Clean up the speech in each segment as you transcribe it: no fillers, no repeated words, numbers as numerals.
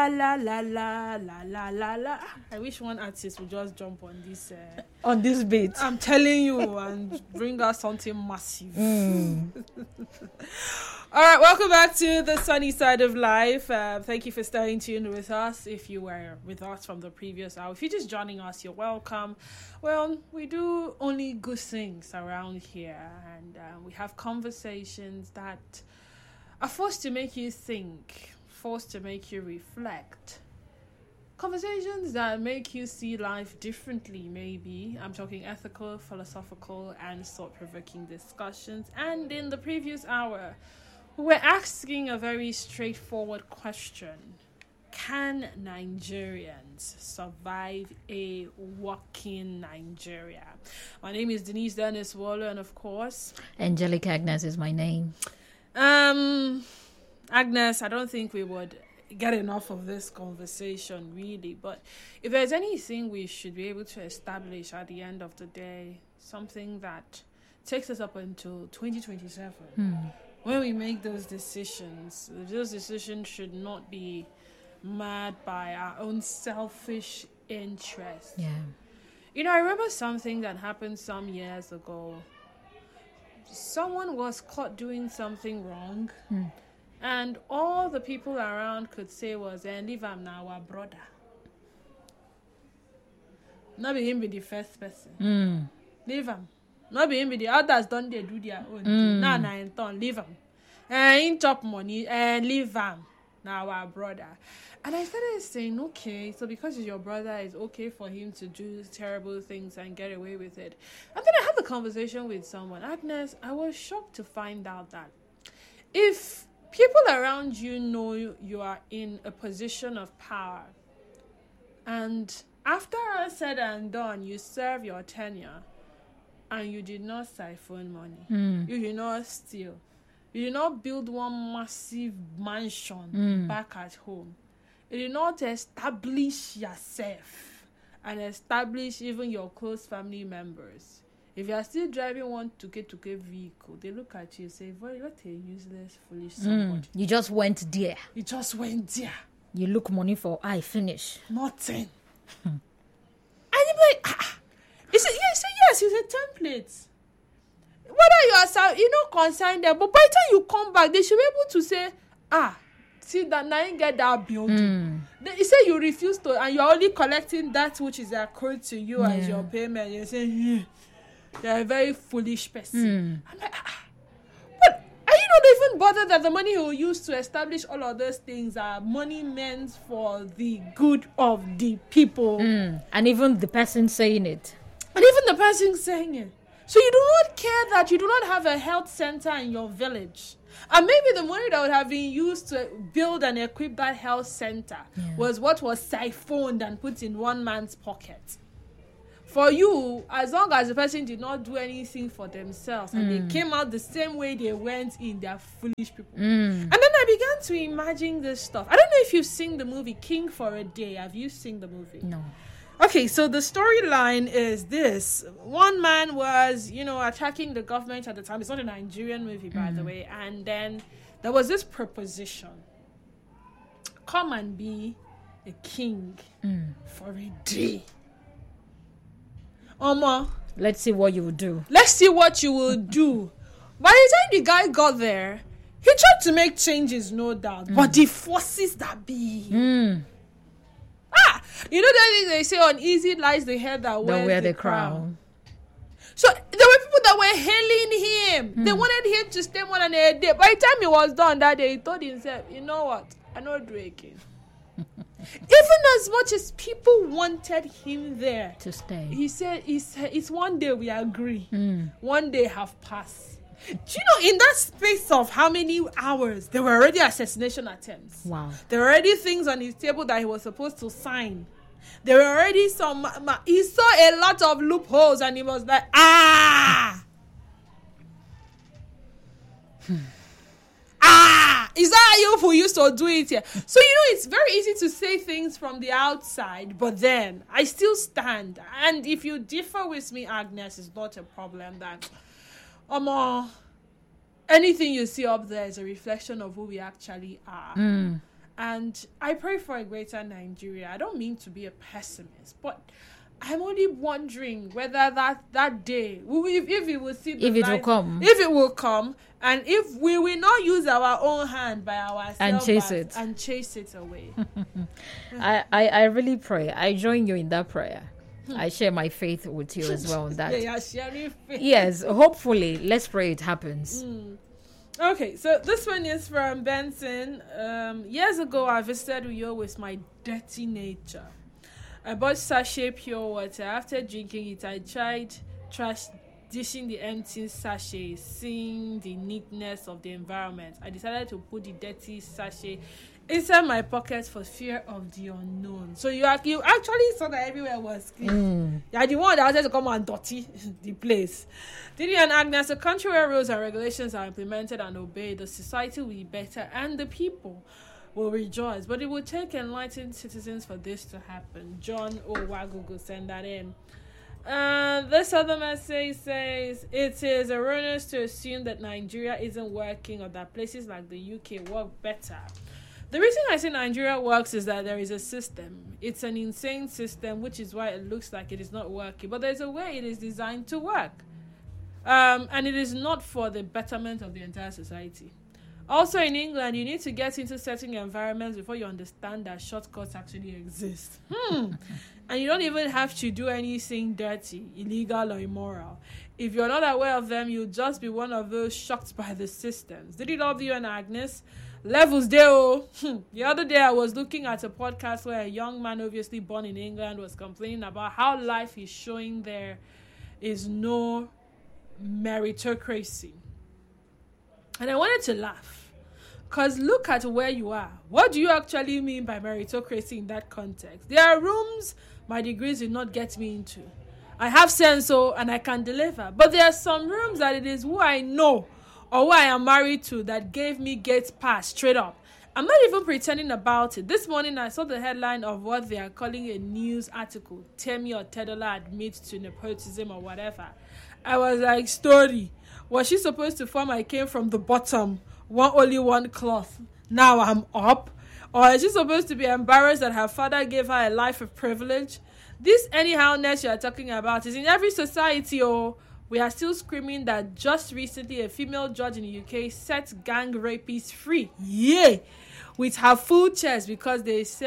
La la la la la la la. I wish one artist would just jump on this on this beat. I'm telling you, and bring us something massive. All right, welcome back to the sunny side of life. Thank you for staying tuned with us. If you were with us from the previous hour, if you're just joining us, you're welcome. Well, we do only good things around here, and we have conversations that are forced to make you think, forced to make you reflect. Conversations that make you see life differently, maybe. I'm talking ethical, philosophical, and thought-provoking discussions. And in the previous hour, we were asking a very straightforward question. Can Nigerians survive a working Nigeria? My name is Denise Dennis Waller, and of course... Angelica Agnes is my name. Agnes, I don't think we would get enough of this conversation, really. But if there's anything we should be able to establish at the end of the day, something that takes us up until 2027, when we make those decisions should not be marred by our own selfish interests. Yeah. You know, I remember something that happened some years ago. Someone was caught doing something wrong. And all the people around could say was, leave him now, our brother. Not be him be the first person. Leave him. Not be him be the others don't they do their own thing. Nah, in turn, leave him. In chop money, leave him. Now our brother. And I started saying, okay, so because he's your brother, it's okay for him to do terrible things and get away with it. And then I had the conversation with someone. Agnes, I was shocked to find out that if people around you know you are in a position of power, and after all said and done, you serve your tenure, and you did not siphon money, you did not steal, you did not build one massive mansion back at home, you did not establish yourself and establish even your close family members. If you are still driving one tuke vehicle, they look at you and say, "Boy, what a useless, foolish somebody." You just went there. You just went there. You look money for eye finish. Nothing. And you be like, You say yes, it's a template. Whether you are concerned there, but by the time you come back, they should be able to say, see that now you get that building. You say you refuse to, and you're only collecting that which is accrued to you as your payment. You say, you're a very foolish person. I'm like, but are you not even bothered that the money you use to establish all of those things are money meant for the good of the people? And even the person saying it. And even the person saying it. So you do not care that you do not have a health center in your village. And maybe the money that would have been used to build and equip that health center was what was siphoned and put in one man's pocket. For you, as long as the person did not do anything for themselves and they came out the same way they went in, they're foolish people. And then I began to imagine this stuff. I don't know if you've seen the movie King for a Day. Have you seen the movie? No. Okay, so the storyline is this. One man was, attacking the government at the time. It's not a Nigerian movie, by the way. And then there was this proposition. Come and be a king for a day. Let's see what you will do. Let's see what you will do. By the time the guy got there, he tried to make changes, no doubt. But the forces that be. That they say on easy lies the head that wears the crown. So there were people that were hailing him. They wanted him to stay more than a day. By the time he was done that day, he told himself, you know what? I'm not doing it. Even as much as people wanted him there to stay, he said, it's one day we agree. One day have passed. Do you know, in that space of how many hours, there were already assassination attempts. Wow. There were already things on his table that he was supposed to sign. There were already some... he saw a lot of loopholes and he was like, is that how you who used to do it here? So, it's very easy to say things from the outside, but then I still stand. And if you differ with me, Agnes, it's not a problem that... anything you see up there is a reflection of who we actually are. And I pray for a greater Nigeria. I don't mean to be a pessimist, but I'm only wondering whether that day, if it will see the If it will light, come. if it will come, and if we will not use our own hand by ourselves And chase it away. I really pray. I join you in that prayer. I share my faith with you as well on that. Yeah, sharing faith. Yes, hopefully. Let's pray it happens. Okay, so this one is from Benson. Years ago, I visited Uyo with my dirty nature. I bought sachet pure water. After drinking it, I tried dishing the empty sachet, seeing the neatness of the environment. I decided to put the dirty sachet inside my pocket for fear of the unknown. So you actually saw that everywhere was clean. You are the one that wanted to come and dirty the place. Didi and Agnes, a country where rules and regulations are implemented and obeyed, the society will be better and the people will rejoice. But it will take enlightened citizens for this to happen. John Owagogo send that in. This other message says, it is erroneous to assume that Nigeria isn't working or that places like the UK work better. The reason I say Nigeria works is that there is a system. It's an insane system, which is why it looks like it is not working. But there's a way it is designed to work. And it is not for the betterment of the entire society. Also in England, you need to get into certain environments before you understand that shortcuts actually exist. And you don't even have to do anything dirty, illegal, or immoral. If you're not aware of them, you'll just be one of those shocked by the systems. Did it love you and Agnes? Levels there. The other day, I was looking at a podcast where a young man, obviously born in England, was complaining about how life is showing there is no meritocracy. And I wanted to laugh. Because look at where you are. What do you actually mean by meritocracy in that context? There are rooms my degrees did not get me into. I have sense, and I can deliver. But there are some rooms that it is who I know or who I am married to that gave me gate pass straight up. I'm not even pretending about it. This morning I saw the headline of what they are calling a news article. Temi Otedola admits to nepotism or whatever. I was like, story. Was she supposed to form I came from the bottom? Only one cloth. Now I'm up. Or is she supposed to be embarrassed that her father gave her a life of privilege? This anyhowness you are talking about is in every society. We are still screaming that just recently a female judge in the UK set gang rapists free. Yeah, with her full chest because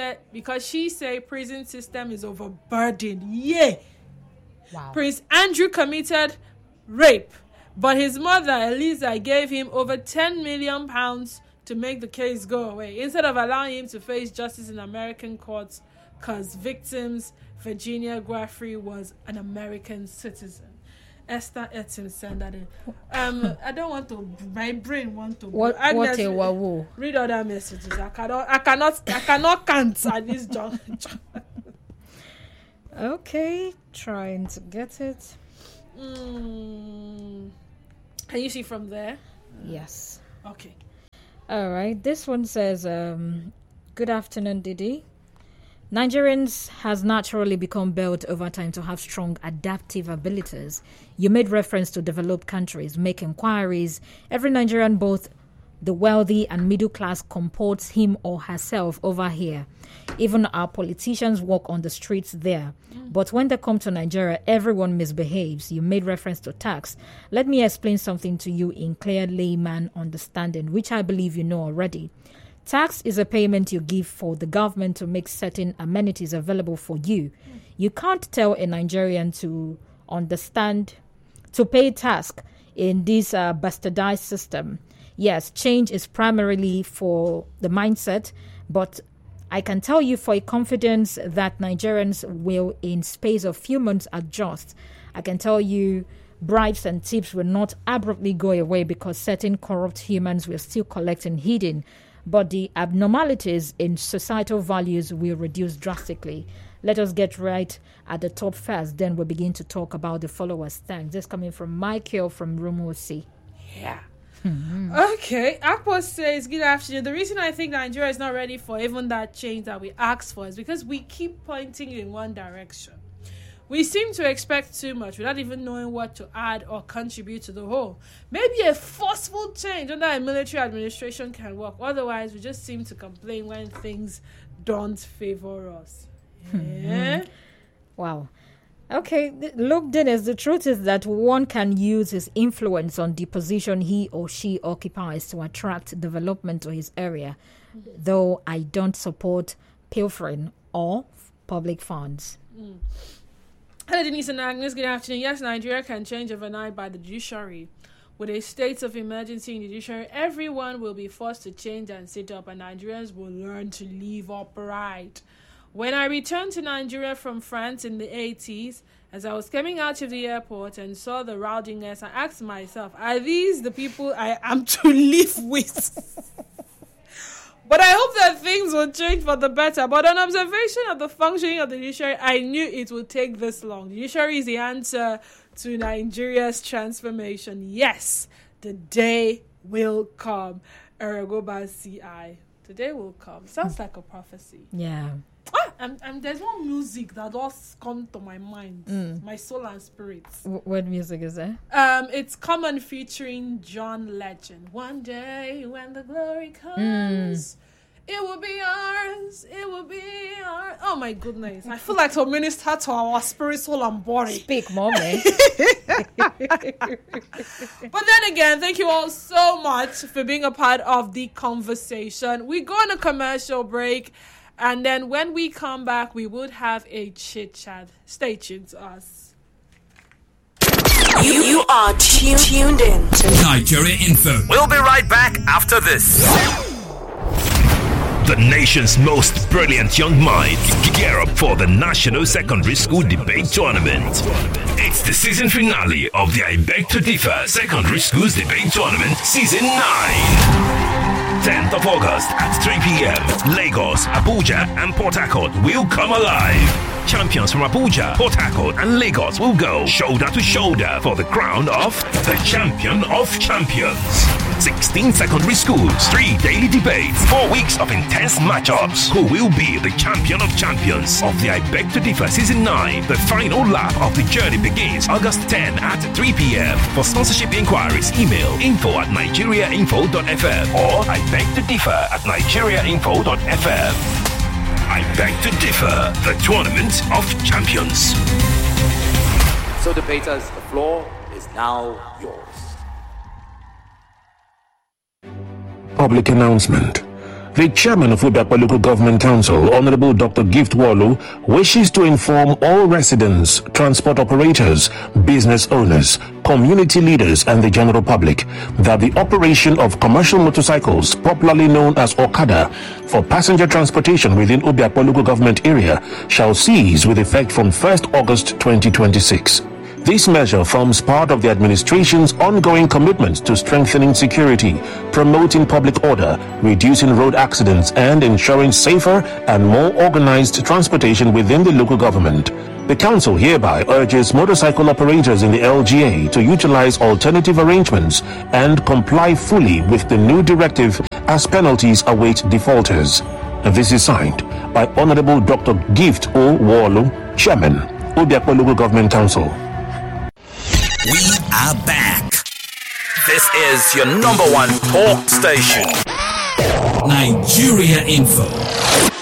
she said prison system is overburdened. Yeah. Wow. Prince Andrew committed rape. But his mother, Eliza, gave him over £10 million to make the case go away, instead of allowing him to face justice in American courts because victims, Virginia Guafrey, was an American citizen. Esther Etim sent that in. I don't want to, my brain want to. What Agnes, a wawoo. read other messages. I cannot count at this juncture. Okay, trying to get it. Can you see from there? Yes. Okay. All right. This one says, good afternoon, Didi. Nigerians has naturally become built over time to have strong adaptive abilities. You made reference to developed countries, make inquiries. Every Nigerian, both the wealthy and middle class, comports him or herself over here. Even our politicians walk on the streets there. But when they come to Nigeria, everyone misbehaves. You made reference to tax. Let me explain something to you in clear layman understanding, which I believe you know already. Tax is a payment you give for the government to make certain amenities available for you. You can't tell a Nigerian to pay tax in this bastardized system. Yes, change is primarily for the mindset, but I can tell you for a confidence that Nigerians will, in space of few months, adjust. I can tell you bribes and tips will not abruptly go away because certain corrupt humans will still collect and hidden, but the abnormalities in societal values will reduce drastically. Let us get right at the top first, then we'll begin to talk about the followers. Thanks. This coming from Michael from Rumuosi. Yeah. Okay, Akpo says, good afternoon. The reason I think Nigeria is not ready for even that change that we asked for is because we keep pointing in one direction. We seem to expect too much without even knowing what to add or contribute to the whole. Maybe a forceful change under a military administration can work. Otherwise, we just seem to complain when things don't favor us. Yeah? Wow. Okay, look, Dennis, the truth is that one can use his influence on the position he or she occupies to attract development to his area, though I don't support pilfering or public funds. Hello, Denise and Agnes. Good afternoon. Yes, Nigeria can change overnight by the judiciary. With a state of emergency in the judiciary, everyone will be forced to change and sit up, and Nigerians will learn to live upright. When I returned to Nigeria from France in the 80s, as I was coming out of the airport and saw the rowdiness, I asked myself, are these the people I am to live with? But I hope that things will change for the better. But on observation of the functioning of the judiciary, I knew it would take this long. The judiciary is the answer to Nigeria's transformation. Yes, the day will come. Eragoba CI. The day will come. Sounds like a prophecy. Yeah. And there's one music that does come to my mind. My soul and spirit. What music is that? It's Common featuring John Legend. One day when the glory comes, it will be ours. It will be ours. Oh my goodness. I feel like to minister to our spirit, soul, and body. Speak, mommy. But then again, thank you all so much for being a part of the conversation. We go on a commercial break. And then when we come back, we would have a chit-chat. Stay tuned to us. You are tuned in to Nigeria Info. We'll be right back after this. The nation's most brilliant young minds gear up for the National Secondary School Debate Tournament. It's the season finale of the I Beg to Differ Secondary Schools Debate Tournament Season 9. 10th of August at 3 p.m. Lagos, Abuja, and Port Harcourt will come alive. Champions from Abuja, Port Harcourt, and Lagos will go shoulder to shoulder for the crown of the Champion of Champions. 16 secondary schools, 3 daily debates, 4 weeks of intense matchups. Who will be the Champion of Champions of the I Beg to Differ Season 9? The final lap of the journey begins August 10 at 3 p.m. For sponsorship inquiries, email info@nigeriainfo.fm or I Beg to Differ @nigeriainfo.fm. I Beg to Differ, the Tournament of Champions. So debaters, the floor is now yours. Public announcement. The chairman of Ubiakwa Local Government Council, Honorable Dr. Gift Walu, wishes to inform all residents, transport operators, business owners, community leaders, and the general public that the operation of commercial motorcycles, popularly known as Okada, for passenger transportation within Ubiakwa Local Government area shall cease with effect from 1st August 2026. This measure forms part of the administration's ongoing commitment to strengthening security, promoting public order, reducing road accidents, and ensuring safer and more organized transportation within the local government. The council hereby urges motorcycle operators in the LGA to utilize alternative arrangements and comply fully with the new directive as penalties await defaulters. This is signed by Honorable Dr. Gift O. Walu, Chairman, Ubiakwa Local Government Council. We are back. This is your number one talk station. Nigeria Info.